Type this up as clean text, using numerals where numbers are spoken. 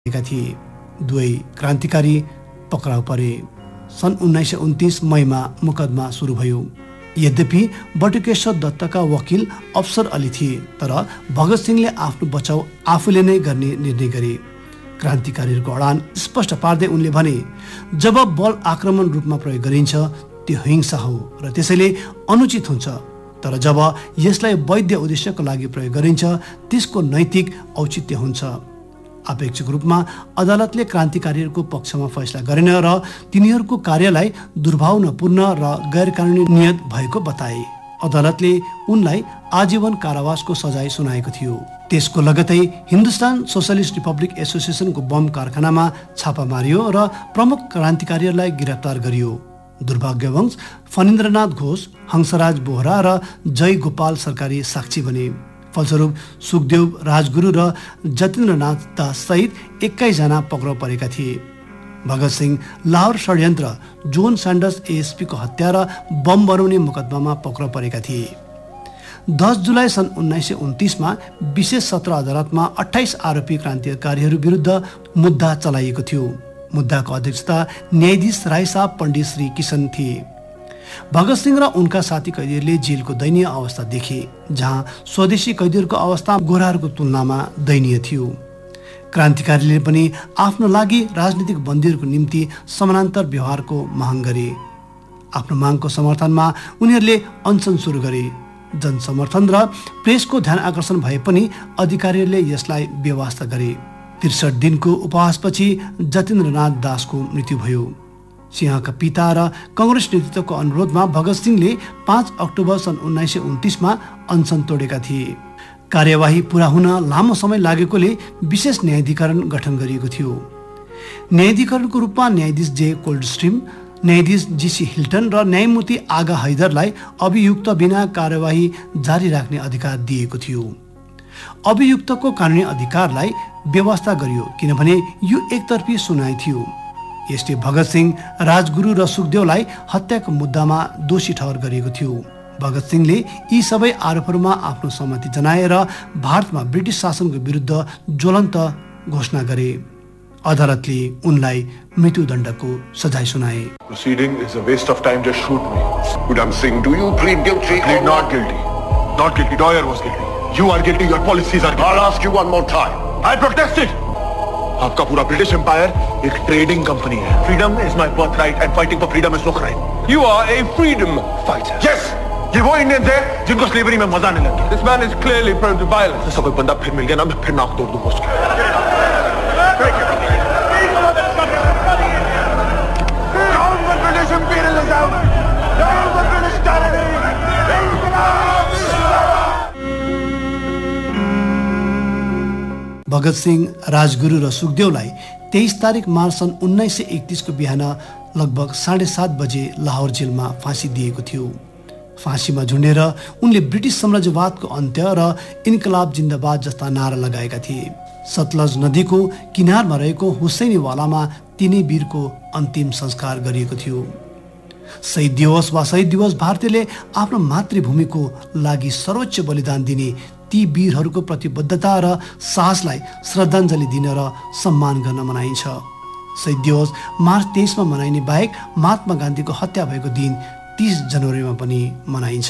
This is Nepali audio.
थिए। दुवै क्रान्तिकारी पक्राउ परे। सन् 1929 मईमा मुकदमा सुरु भयो। यद्यपि बटुकेश्वर दत्तका वकिल अफसर अली थिए, तर भगत सिंहले आफ्नो बचाउ आफूले नै गर्ने निर्णय गरे। क्रान्तिकारीहरूको अडान स्पष्ट पार्दै उनले भने, जब बल आक्रमण रूपमा प्रयोग गरिन्छ त्यो हिंसा हो र त्यसैले अनुचित हुन्छ, तर जब यसलाई वैध उद्देश्यको लागि प्रयोग गरिन्छ त्यसको नैतिक औचित्य हुन्छ। अपेक्षित रूपमा अदालतले क्रान्तिकारीहरूको पक्षमा फैसला गरेन र तिनीहरूको कार्यलाई दुर्भावनापूर्ण र गैरकानुनी नियत भएको बताए। अदालतले उनलाई आजीवन कारावासको सजाय सुनाएको थियो। त्यसको लगतै हिन्दुस्तान सोशलिस्ट रिपब्लिक एसोसिएसनको बम कारखानामा छापा मारियो र प्रमुख क्रान्तिकारीहरूलाई गिरफ्तार गरियो। दुर्भाग्यवश फणीन्द्रनाथ घोष, हंसराज बोहरा र जय गोपाल सरकारी साक्षी बने। फलस्वरूप सुखदेव, राजगुरु र जतेन्द्रनाथ दास सहित 21 जना पक्राउ परेका थिए। भगत सिंह लाहोर षड्यन्त्र, जोन स्यान्डर्स एएसपी को हत्या र बम बनाउने मुकदमामा पक्राउ परेका थिए। 10 जुलाई सन् 1929 मा विशेष सत्र अदालतमा 28 आरोपी क्रान्तिकारीहरू विरुद्ध मुद्दा चलाइएको थियो। मुद्दाको अध्यक्षता न्यायाधीश राय साहब पण्डित श्री किशन थिए। भगत सिंह र उनका साथी कैदीहरूले जेलको दयनीय अवस्था देखे, जहाँ स्वदेशी कैदीहरूको अवस्था गोराहरूको तुलनामा दयनीय थियो। क्रान्तिकारीले पनि आफ्नो लागि राजनीतिक बन्दीहरूको निम्ति समानान्तर व्यवहारको माग गरे। आफ्नो मागको समर्थनमा उनीहरूले अनसन सुरु गरे। जनसमर्थन र प्रेसको ध्यान आकर्षण भए पनि अधिकारीहरूले यसलाई बेवास्ता गरे। 63 दिनको उपवासपछि जतेन्द्रनाथ दासको मृत्यु भयो। सिंहका पिता र कांग्रेस नेतृत्वको अनुरोधमा भगत सिंहले 5 अक्टोबर सन् 1929 मा अनसन तोडेका थिए। कार्यवाही पूरा हुन लामो समय लागेकोले विशेष न्यायाधिकरण गठन गरिएको थियो। न्यायाधिकरणको रूपमा न्यायाधीश जे कोल्डस्ट्रिम, न्यायाधीश जीसी हिल्टन र न्यायमूर्ति आगा हैदरलाई अभियुक्त बिना कार्यवाही जारी राख्ने अधिकार दिएको थियो। अभियुक्तको कानुनी अधिकारलाई व्यवस्था गरियो, किनभने यो एकतर्फी सुनाइ थियो। यसले भगत सिंह, राजगुरु र सुखदेवलाई हत्याको मुद्दामा दोषी ठहर गरिएको थियो। भगत सिंहले यी सबै आरोपहरूमा आफ्नो सहमति जनाएर भारतमा ब्रिटिस शासनको विरुद्ध ज्वलन्त घोषणा गरे। अदालतले उनलाई मृत्युदण्डको सजाय सुनाए। Proceeding is a waste of time. Just shoot me. Udham Singh, do you plead guilty? Plead not guilty. Not guilty. Dwyer was guilty. You are guilty. Your policies are guilty. I'll ask you one more time. I protested. आपका पूरा ब्रिटिश एम्पायर एक ट्रेडिंग कंपनी है। Freedom is my birthright and fighting for freedom is no crime. You are a freedom fighter. Yes. ये वो इंडियंस है जिनको स्लेवरी में मजा नहीं लगता। This man is clearly prone to violence. ऐसा कोई बंदा फिर मिल गया ना, मैं फिर नाक तोड़ दूंगा उसका। Down with British imperialism. Down with British tyranny. Bhagat Singh, Rajguru र सुखदेवलाई 23 तारिक मार्च सन् 1931 को बिहान लगभग 7:30 बजे लाहोर जेलमा फाँसी दिएको थियो। फाँसीमा झुन्डेर उनले ब्रिटिस साम्राज्यवादको अन्त्य र इन्कलाब जिन्दाबाद जस्ता नारा लगाएका थिए। सतलज नदीको किनारमा रहेको हुसैनीवालामा तिनै वीरको अन्तिम संस्कार गरिएको थियो। शहीद दिवस वा शहीद दिवस भारतीयले आफ्नो मातृभूमिको लागि सर्वोच्च बलिदान दिने ती वीरहरूको प्रतिबद्धता र साहसलाई श्रद्धाञ्जली दिन र सम्मान गर्न मनाइन्छ। शहीद दिवस मार्च 23 मा मनाइने बाहेक महात्मा गान्धीको हत्या भएको दिन 30 जनवरीमा पनि मनाइन्छ।